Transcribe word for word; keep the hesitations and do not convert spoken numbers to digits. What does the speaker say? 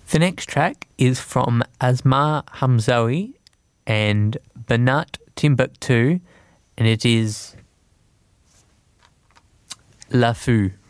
The next track is from Asmar Hamzawi and Banat Timbuktu, and it is La Fou.